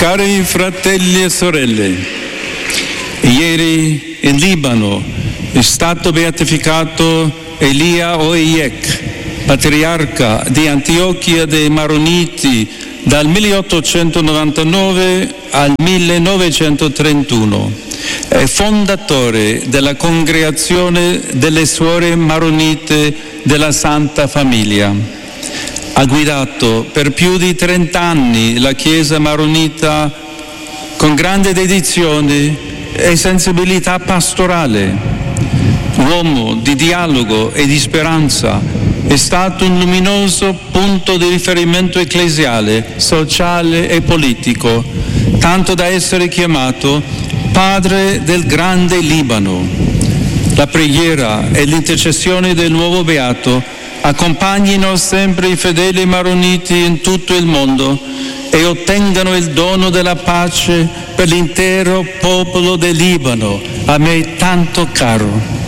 Cari fratelli e sorelle, ieri in Libano è stato beatificato Elia Oeyek, patriarca di Antiochia dei Maroniti dal 1899 al 1931 e fondatore della congregazione delle suore maronite della Santa Famiglia. Ha guidato per più di 30 anni la Chiesa maronita con grande dedizione e sensibilità pastorale. Uomo di dialogo e di speranza, è stato un luminoso punto di riferimento ecclesiale, sociale e politico, tanto da essere chiamato padre del grande Libano. La preghiera e l'intercessione del nuovo beato accompagnino sempre i fedeli maroniti in tutto il mondo e ottengano il dono della pace per l'intero popolo del Libano, a me tanto caro.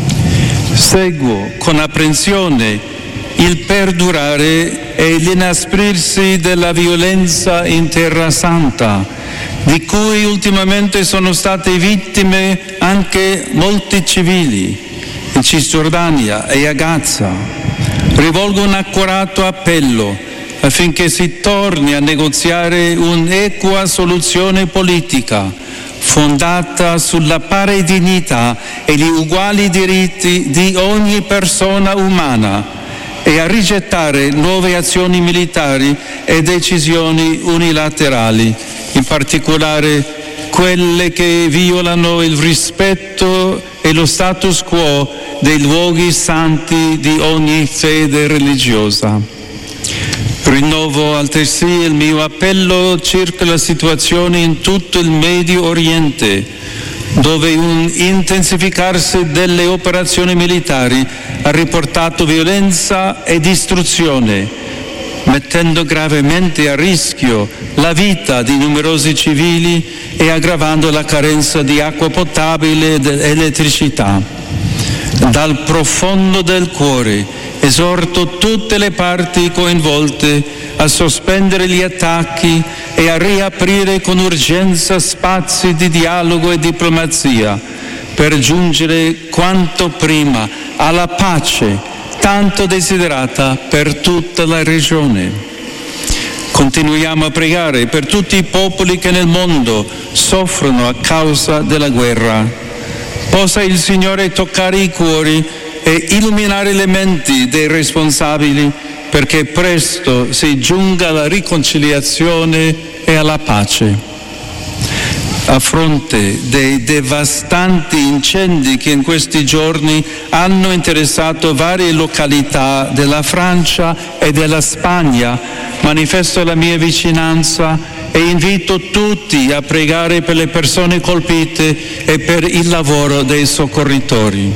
Seguo con apprensione il perdurare e l'inasprirsi della violenza in Terra Santa, di cui ultimamente sono state vittime anche molti civili in Cisgiordania e a Gaza. Rivolgo un accorato appello affinché si torni a negoziare un'equa soluzione politica fondata sulla pari dignità e gli uguali diritti di ogni persona umana e a rigettare nuove azioni militari e decisioni unilaterali, in particolare quelle che violano il rispetto e lo status quo dei luoghi santi di ogni fede religiosa. Rinnovo altresì il mio appello circa la situazione in tutto il Medio Oriente, dove un intensificarsi delle operazioni militari ha riportato violenza e distruzione, mettendo gravemente a rischio la vita di numerosi civili e aggravando la carenza di acqua potabile ed elettricità. Dal profondo del cuore esorto tutte le parti coinvolte a sospendere gli attacchi e a riaprire con urgenza spazi di dialogo e diplomazia per giungere quanto prima alla pace tanto desiderata per tutta la regione. Continuiamo a pregare per tutti i popoli che nel mondo soffrono a causa della guerra. Possa il Signore toccare i cuori e illuminare le menti dei responsabili perché presto si giunga alla riconciliazione e alla pace. A fronte dei devastanti incendi che in questi giorni hanno interessato varie località della Francia e della Spagna, manifesto la mia vicinanza e invito tutti a pregare per le persone colpite e per il lavoro dei soccorritori.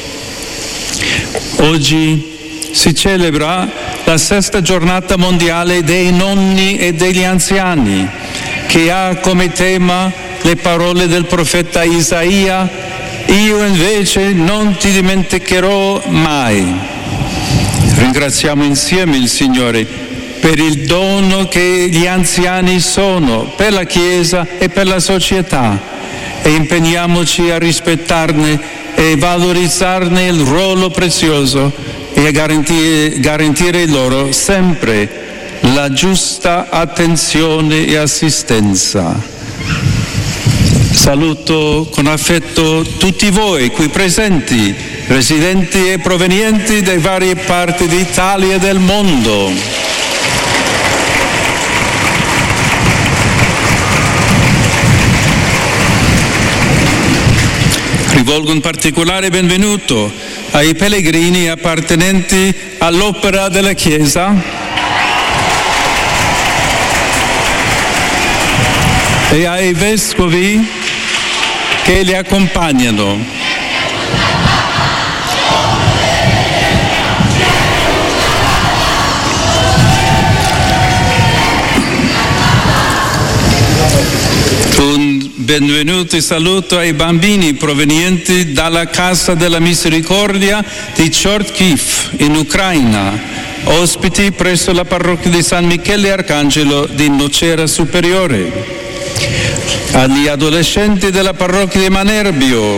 Oggi si celebra la 6ª giornata mondiale dei nonni e degli anziani, che ha come tema le parole del profeta Isaia: io invece non ti dimenticherò mai. Ringraziamo insieme il Signore per il dono che gli anziani sono per la Chiesa e per la società e impegniamoci a rispettarne e valorizzarne il ruolo prezioso e a garantire loro sempre la giusta attenzione e assistenza. Saluto con affetto tutti voi qui presenti, residenti e provenienti da varie parti d'Italia e del mondo. Rivolgo un particolare benvenuto ai pellegrini appartenenti all'Opera della Chiesa e ai vescovi che li accompagnano. Un benvenuto e saluto ai bambini provenienti dalla Casa della Misericordia di Chortkiev in Ucraina, ospiti presso la parrocchia di San Michele Arcangelo di Nocera Superiore. agli adolescenti della parrocchia di Manerbio,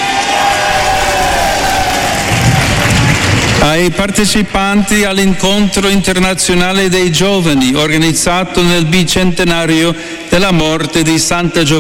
ai partecipanti all'incontro internazionale dei giovani organizzato nel bicentenario della morte di Santa Giovanna